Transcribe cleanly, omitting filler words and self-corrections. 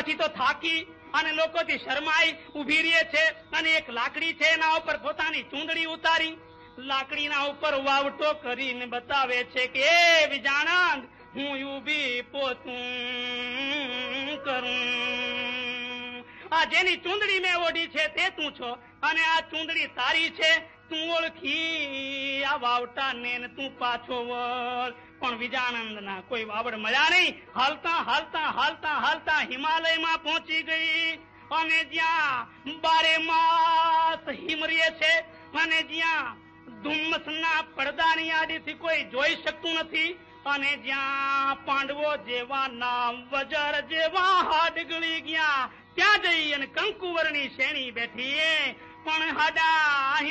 જોવાથી તો થાકી અને લોકોથી શરમાઈ ઉભી રહે છે અને એક લાકડી છે એના ઉપર પોતાની ચૂંદડી ઉતારી લાકડીના ઉપર વાવટો કરીને બતાવે છે કે એ વિજાણંદ હું ઊભી પોતું કરું. આ જેની ચૂંદડી મેં ઓઢી છે તે તું છો અને આ ચૂંદડી તારી છે. તું ઓળખી આ વાવટા ને તું પાછો વળ. પણ વિજાનંદ ના કોઈ વાવડ મળ્યા નહીં. હાલતા હાલતા હાલતા હાલતા હિમાલયમાં પહોંચી ગઈ અને જ્યાં 12 માસ હિમ રહે છે અને જ્યાં ધુમ્મસના પડદાની આડીથી કોઈ જોઈ શકતું નથી અને જ્યાં પાંડવો જેવા નામ વજર જેવા હાડ ગળી ગયા ત્યાં જઈ અને કંકુવરની શેણી બેઠી પણ હાડા